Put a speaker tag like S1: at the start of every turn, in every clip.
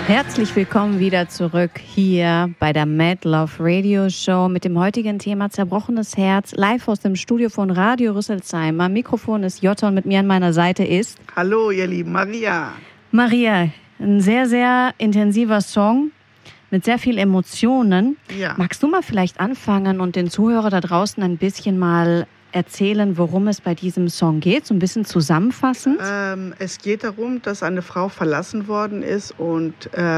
S1: Herzlich willkommen wieder zurück hier bei der Mad Love Radio Show mit dem heutigen Thema Zerbrochenes Herz, live aus dem Studio von Radio Rüsselsheim. Am Mikrofon ist Jutta und mit mir an meiner Seite ist...
S2: Hallo, ihr lieben Maria.
S1: Maria, ein sehr, sehr intensiver Song mit sehr viel Emotionen.
S2: Ja.
S1: Magst du mal vielleicht anfangen und den Zuhörer da draußen ein bisschen mal erzählen, worum es bei diesem Song geht, so ein bisschen zusammenfassend?
S2: Es geht darum, dass eine Frau verlassen worden ist und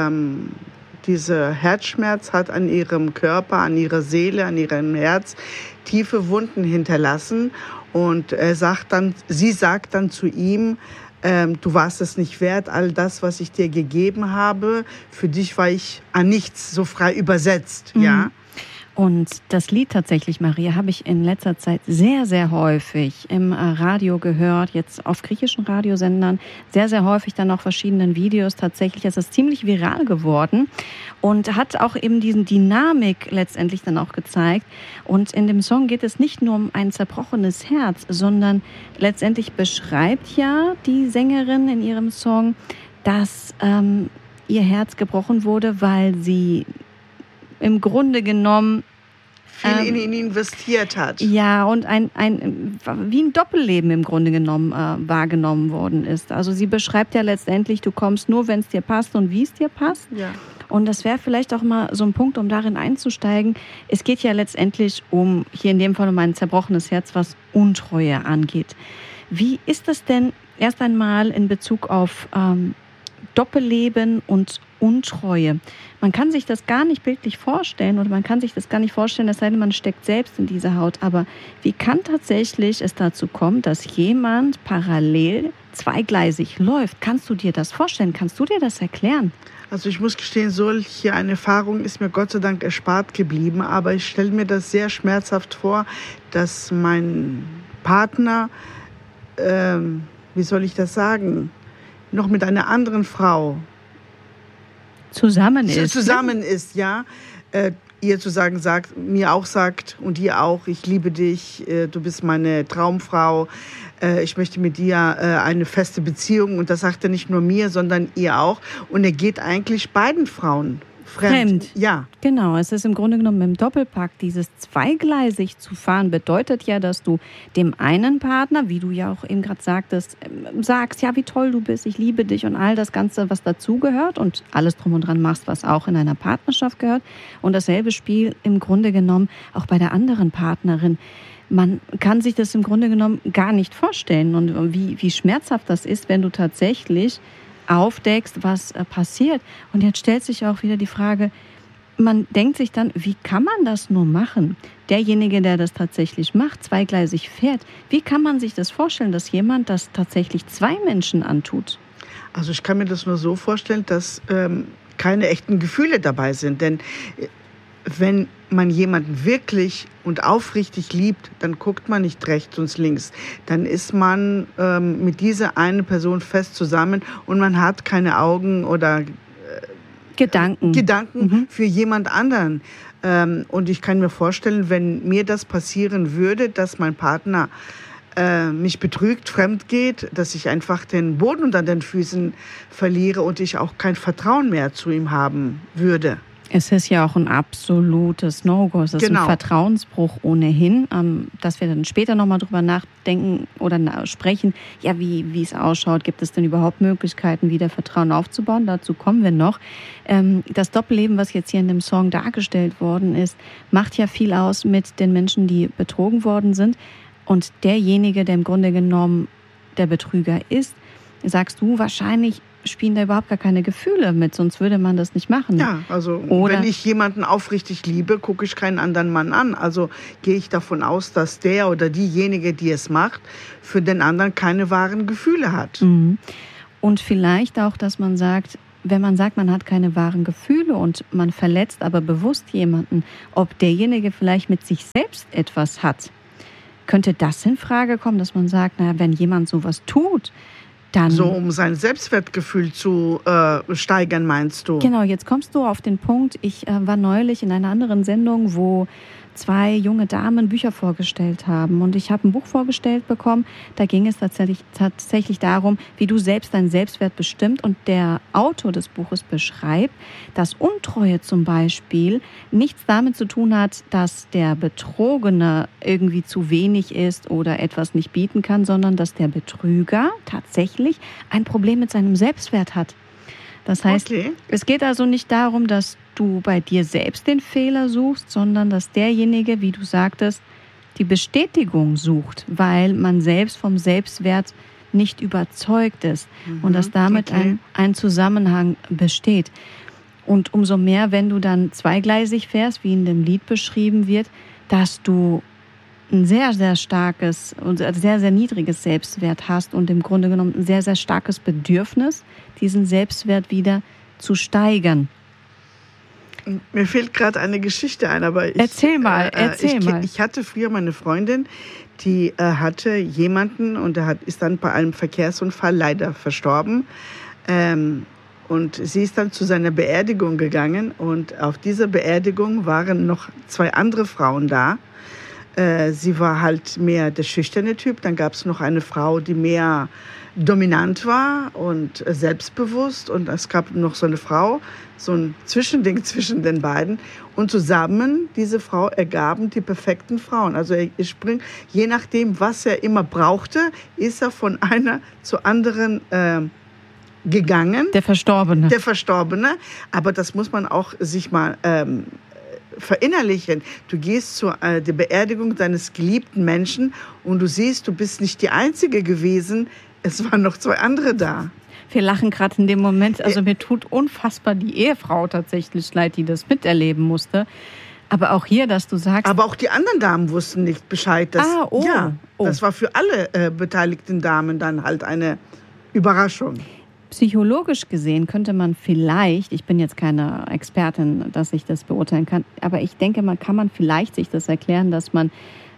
S2: dieser Herzschmerz hat an ihrem Körper, an ihrer Seele, an ihrem Herz tiefe Wunden hinterlassen. Und sie sagt dann zu ihm, du warst es nicht wert, all das, was ich dir gegeben habe. Für dich war ich an nichts, so frei übersetzt, ja.
S1: Und das Lied tatsächlich, Maria, habe ich in letzter Zeit sehr, sehr häufig im Radio gehört, jetzt auf griechischen Radiosendern, sehr, sehr häufig dann auch verschiedenen Videos. Tatsächlich ist es ziemlich viral geworden und hat auch eben diesen Dynamik letztendlich dann auch gezeigt. Und in dem Song geht es nicht nur um ein zerbrochenes Herz, sondern letztendlich beschreibt ja die Sängerin in ihrem Song, dass ihr Herz gebrochen wurde, weil sie im Grunde genommen
S2: viel in ihn investiert hat.
S1: Ja, und wie ein Doppelleben im Grunde genommen wahrgenommen worden ist. Also sie beschreibt ja letztendlich, du kommst nur, wenn es dir passt und wie es dir passt.
S2: Ja.
S1: Und das wäre vielleicht auch mal so ein Punkt, um darin einzusteigen. Es geht ja letztendlich hier in dem Fall um ein zerbrochenes Herz, was Untreue angeht. Wie ist das denn erst einmal in Bezug auf Doppelleben und Untreue? Man kann sich das gar nicht bildlich vorstellen oder man kann sich das gar nicht vorstellen, es sei denn, man steckt selbst in diese Haut. Aber wie kann tatsächlich es dazu kommen, dass jemand parallel zweigleisig läuft? Kannst du dir das vorstellen? Kannst du dir das erklären?
S2: Also ich muss gestehen, solche eine Erfahrung ist mir Gott sei Dank erspart geblieben. Aber ich stelle mir das sehr schmerzhaft vor, dass mein Partner, wie soll ich das sagen, noch mit einer anderen Frau zusammen ist, ja. Ihr zu sagen sagt, mir auch sagt und ihr auch, ich liebe dich, du bist meine Traumfrau, ich möchte mit dir eine feste Beziehung. Und das sagt er nicht nur mir, sondern ihr auch. Und er geht eigentlich beiden Frauen fremd. Ja.
S1: Genau, es ist im Grunde genommen im Doppelpack. Dieses zweigleisig zu fahren bedeutet ja, dass du dem einen Partner, wie du ja auch eben gerade sagtest, sagst, ja, wie toll du bist, ich liebe dich und all das Ganze, was dazugehört und alles drum und dran machst, was auch in einer Partnerschaft gehört. Und dasselbe Spiel im Grunde genommen auch bei der anderen Partnerin. Man kann sich das im Grunde genommen gar nicht vorstellen und wie schmerzhaft das ist, wenn du tatsächlich aufdeckst, was passiert. Und jetzt stellt sich auch wieder die Frage, man denkt sich dann, wie kann man das nur machen? Derjenige, der das tatsächlich macht, zweigleisig fährt, wie kann man sich das vorstellen, dass jemand das tatsächlich zwei Menschen antut?
S2: Also ich kann mir das nur so vorstellen, dass keine echten Gefühle dabei sind. Denn wenn man jemanden wirklich und aufrichtig liebt, dann guckt man nicht rechts und links. Dann ist man mit dieser einen Person fest zusammen und man hat keine Augen oder Gedanken für jemand anderen. Und ich kann mir vorstellen, wenn mir das passieren würde, dass mein Partner mich betrügt, fremd geht, dass ich einfach den Boden unter den Füßen verliere und ich auch kein Vertrauen mehr zu ihm haben würde.
S1: Es ist ja auch ein absolutes No-Go. Es ist ein Vertrauensbruch ohnehin, dass wir dann später nochmal drüber nachdenken oder sprechen, ja, wie es ausschaut. Gibt es denn überhaupt Möglichkeiten, wieder Vertrauen aufzubauen? Dazu kommen wir noch. Das Doppelleben, was jetzt hier in dem Song dargestellt worden ist, macht ja viel aus mit den Menschen, die betrogen worden sind. Und derjenige, der im Grunde genommen der Betrüger ist, sagst du, wahrscheinlich spielen da überhaupt gar keine Gefühle mit, sonst würde man das nicht machen.
S2: Ja, also wenn ich jemanden aufrichtig liebe, gucke ich keinen anderen Mann an. Also gehe ich davon aus, dass der oder diejenige, die es macht, für den anderen keine wahren Gefühle hat.
S1: Und vielleicht auch, dass man sagt, wenn man sagt, man hat keine wahren Gefühle und man verletzt aber bewusst jemanden, ob derjenige vielleicht mit sich selbst etwas hat. Könnte das in Frage kommen, dass man sagt, naja, wenn jemand sowas tut, dann...
S2: So, um sein Selbstwertgefühl zu steigern, meinst du?
S1: Genau, jetzt kommst du auf den Punkt. Ich war neulich in einer anderen Sendung, wo 2 junge Damen Bücher vorgestellt haben. Und ich habe ein Buch vorgestellt bekommen, da ging es tatsächlich darum, wie du selbst deinen Selbstwert bestimmt. Und der Autor des Buches beschreibt, dass Untreue zum Beispiel nichts damit zu tun hat, dass der Betrogene irgendwie zu wenig ist oder etwas nicht bieten kann, sondern dass der Betrüger tatsächlich ein Problem mit seinem Selbstwert hat. Das heißt, Es geht also nicht darum, dass du bei dir selbst den Fehler suchst, sondern dass derjenige, wie du sagtest, die Bestätigung sucht, weil man selbst vom Selbstwert nicht überzeugt ist und dass damit ein Zusammenhang besteht. Und umso mehr, wenn du dann zweigleisig fährst, wie in dem Lied beschrieben wird, dass du ein sehr, sehr starkes und sehr, sehr niedriges Selbstwert hast und im Grunde genommen ein sehr, sehr starkes Bedürfnis, diesen Selbstwert wieder zu steigern.
S2: Mir fällt gerade eine Geschichte ein, aber
S1: erzähl mal.
S2: Ich hatte früher meine Freundin, die hatte jemanden und der ist dann bei einem Verkehrsunfall leider verstorben. Und sie ist dann zu seiner Beerdigung gegangen und auf dieser Beerdigung waren noch 2 andere Frauen da. Sie war halt mehr der schüchterne Typ. Dann gab es noch eine Frau, die mehr dominant war und selbstbewusst. Und es gab noch so eine Frau, so ein Zwischending zwischen den beiden. Und zusammen, diese Frau, ergaben die perfekten Frauen. Also je nachdem, was er immer brauchte, ist er von einer zur anderen gegangen.
S1: Der Verstorbene.
S2: Aber das muss man auch sich mal verinnerlichen. Du gehst zur der Beerdigung deines geliebten Menschen und du siehst, du bist nicht die Einzige gewesen. Es waren noch 2 andere da.
S1: Wir lachen gerade in dem Moment. Also mir tut unfassbar die Ehefrau tatsächlich leid, die das miterleben musste. Aber auch hier, dass du sagst...
S2: Aber auch die anderen Damen wussten nicht Bescheid. Das war für alle beteiligten Damen dann halt eine Überraschung.
S1: Psychologisch gesehen könnte man vielleicht, ich bin jetzt keine Expertin, dass ich das beurteilen kann, aber ich denke, kann man vielleicht sich das erklären, dass man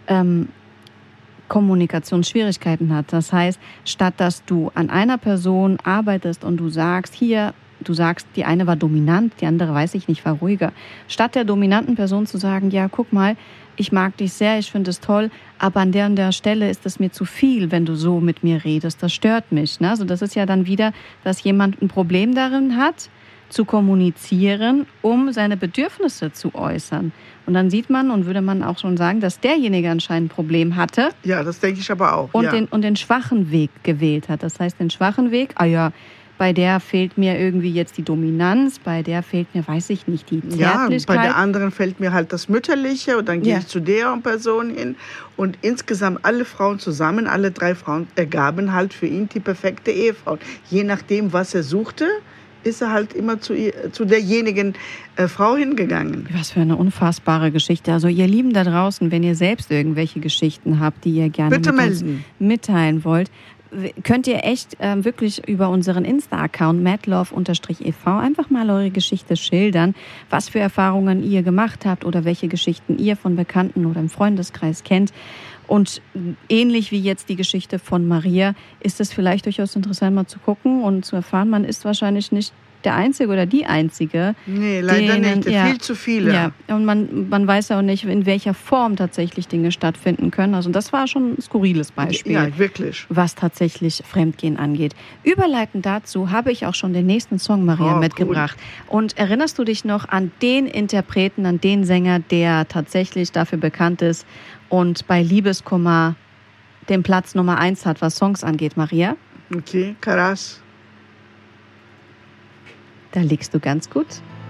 S1: Kommunikationsschwierigkeiten hat. Das heißt, statt dass du an einer Person arbeitest und du sagst, die eine war dominant, die andere, weiß ich nicht, war ruhiger. Statt der dominanten Person zu sagen, ja, guck mal, ich mag dich sehr, ich finde es toll, aber an der und der Stelle ist es mir zu viel, wenn du so mit mir redest. Das stört mich. Ne? Also das ist ja dann wieder, dass jemand ein Problem darin hat, zu kommunizieren, um seine Bedürfnisse zu äußern. Und dann sieht man und würde man auch schon sagen, dass derjenige anscheinend ein Problem hatte.
S2: Ja, das denke ich aber auch.
S1: Und den schwachen Weg gewählt hat. Das heißt, den schwachen Weg, bei der fehlt mir irgendwie jetzt die Dominanz, bei der fehlt mir, weiß ich nicht, die Zärtlichkeit.
S2: Ja, bei der anderen fehlt mir halt das Mütterliche und dann gehe ich zu der Person hin. Und insgesamt alle Frauen zusammen, alle 3 Frauen ergaben halt für ihn die perfekte Ehefrau. Je nachdem, was er suchte, ist er halt immer zu derjenigen Frau hingegangen.
S1: Was für eine unfassbare Geschichte. Also ihr Lieben da draußen, wenn ihr selbst irgendwelche Geschichten habt, die ihr gerne mit uns mitteilen wollt, könnt ihr echt wirklich über unseren Insta-Account madlove_ev einfach mal eure Geschichte schildern, was für Erfahrungen ihr gemacht habt oder welche Geschichten ihr von Bekannten oder im Freundeskreis kennt. Und ähnlich wie jetzt die Geschichte von Maria, ist es vielleicht durchaus interessant, mal zu gucken und zu erfahren, man ist wahrscheinlich nicht der Einzige oder die Einzige.
S2: Nee, leider nicht. Viel zu viele.
S1: Ja, und man weiß ja auch nicht, in welcher Form tatsächlich Dinge stattfinden können. Also das war schon ein skurriles Beispiel.
S2: Ja, wirklich.
S1: Was tatsächlich Fremdgehen angeht. Überleitend dazu habe ich auch schon den nächsten Song, Maria, mitgebracht. Cool. Und erinnerst du dich noch an den Interpreten, an den Sänger, der tatsächlich dafür bekannt ist und bei Liebeskummer den Platz Nummer 1 hat, was Songs angeht, Maria?
S2: Okay, Karas.
S1: Da liegst du ganz gut.